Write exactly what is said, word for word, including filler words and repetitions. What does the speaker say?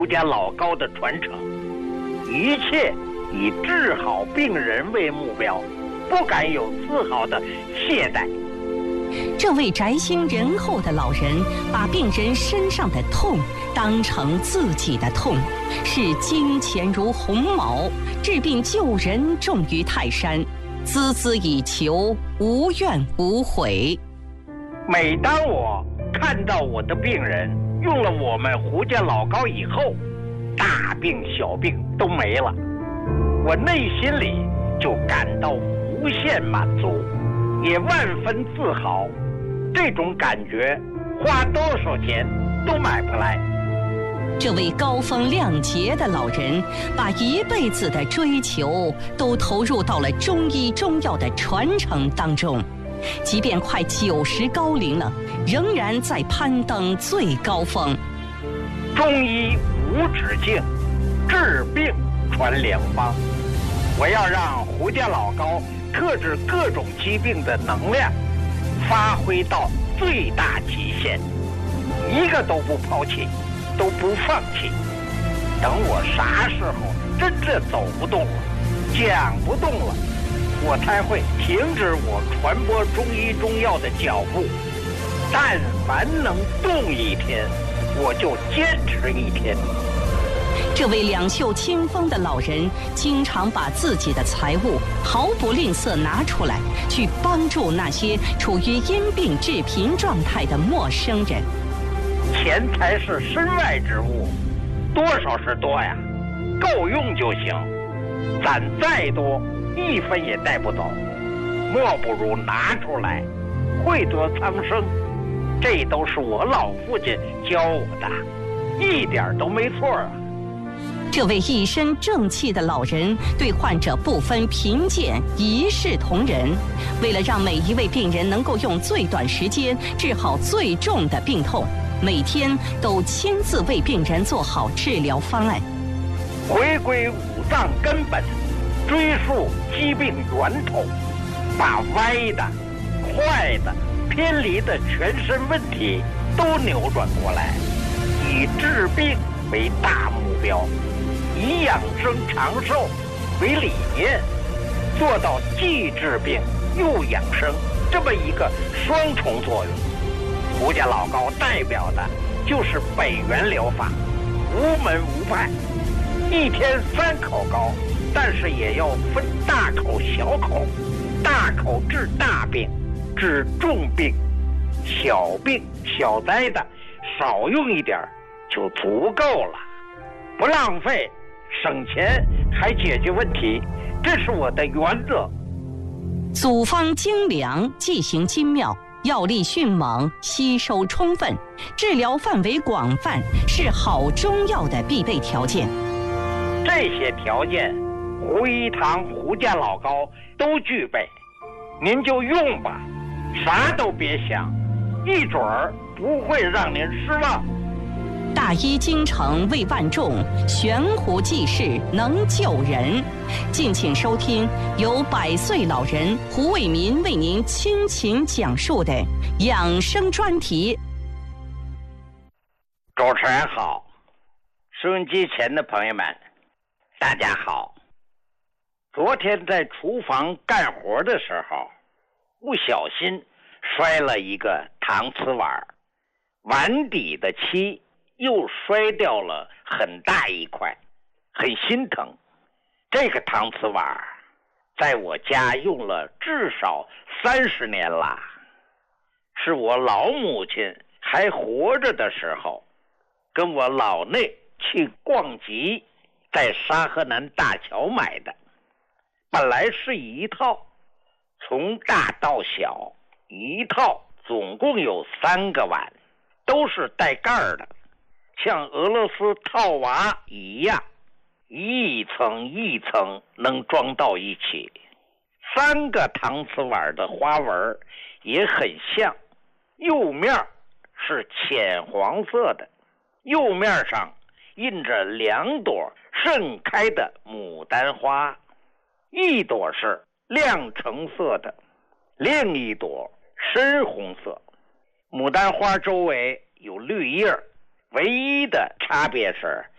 胡家老高的传承，一切以治好病人为目标，不敢有丝毫的懈怠。 这位宅心仁厚的老人，把病人身上的痛当成自己的痛，视金钱如鸿毛，治病救人重于泰山，孜孜以求，无怨无悔。 每当我看到我的病人用了我们胡家老高以后，大病小病都没了，我内心里就感到无限满足，也万分自豪。这种感觉花多少钱都买不来。 这位高风亮节的老人，把一辈子的追求都投入到了中医中药的传承当中，即便快九十高龄了，仍然在攀登最高峰。 中医无止境，治病传良方。我要让胡家老高克制各种疾病的能量发挥到最大极限，一个都不抛弃，都不放弃。等我啥时候真正走不动了，讲不动了，我才会停止我传播中医中药的脚步。但凡能动一天，我就坚持一天。 这位两袖清风的老人，经常把自己的财物毫不吝啬拿出来，去帮助那些处于因病致贫状态的陌生人。 钱财是身外之物，多少是多呀，够用就行。攒再多，一分也带不走，莫不如拿出来，惠泽苍生。这都是我老父亲教我的，一点都没错啊。 这位一身正气的老人对患者不分贫贱，一视同仁。为了让每一位病人能够用最短时间治好最重的病痛，每天都亲自为病人做好治疗方案。 回归五脏根本，追溯疾病源头，把歪的、坏的、偏离的全身问题都扭转过来，以治病为大目标，以养生长寿为理念，做到既治病又养生这么一个双重作用。胡家老高代表的就是北元疗法，无门无派，一天三口膏，但是也要分大口小口，大口治大病，治重病，小病小灾的少用一点就足够了，不浪费，省钱还解决问题，这是我的原则。 组方精良，剂型精妙，药力迅猛，吸收充分，治疗范围广泛，是好中药的必备条件。 这些条件，胡一堂胡家老高都具备，您就用吧，啥都别想，一准儿不会让您失望。 大医精诚为万众，悬壶济世能救人。敬请收听由百岁老人胡卫民为您倾情讲述的养生专题。 主持人好，收音机前的朋友们大家好。昨天在厨房干活的时候，不小心摔了一个搪瓷碗，碗底的漆又摔掉了很大一块，很心疼。这个搪瓷碗在我家用了至少三十年了，是我老母亲还活着的时候，跟我老内去逛集，在沙河南大桥买的。本来是一套，从大到小一套总共有三个碗，都是带盖儿的，像俄罗斯套娃一样，一层一层能装到一起。三个搪瓷碗的花纹也很像，右面是浅黄色的，右面上印着两朵盛开的牡丹花，一朵是亮橙色的，另一朵深红色。牡丹花周围有绿叶，唯一的差别是